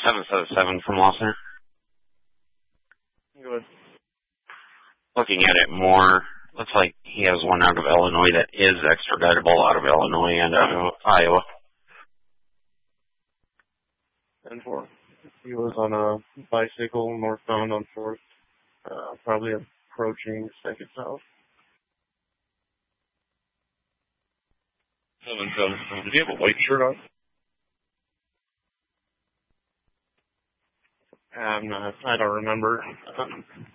777 from Lawson. Go ahead. Looking at it more, looks like he has one out of Illinois that is extraditable out of Illinois and out of Iowa. 10-4. He was on a bicycle northbound on 4th, probably approaching 2nd South. 777. Did he have a white shirt on? I don't remember.